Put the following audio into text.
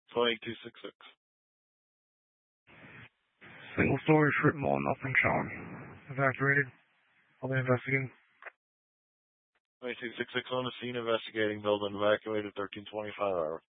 2266. Single story strip mall, nothing shown. Evacuated. I'll be investigating. 2266 on the scene, investigating, building evacuated, 1325 hour.